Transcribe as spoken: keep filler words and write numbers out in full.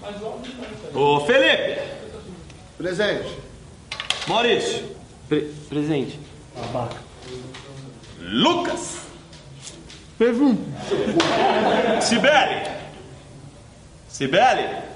Ô, Felipe. Presente. Maurício. Pre presente. Abaca. Lucas. Pergunta. Cibele. Cibele.